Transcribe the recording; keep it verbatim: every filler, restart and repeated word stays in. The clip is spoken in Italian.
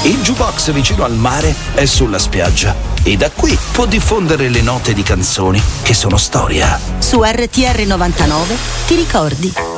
Il jukebox vicino al mare è sulla spiaggia e da qui può diffondere le note di canzoni che sono storia. Su R T R novantanove ti ricordi.